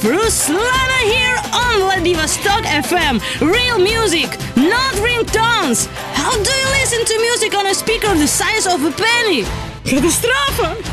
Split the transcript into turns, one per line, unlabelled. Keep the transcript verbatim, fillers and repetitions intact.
Ruslana here on Vladivostok F M. Real music, not ringtones. How do you listen to music on a speaker the size of a penny? Catastrofe!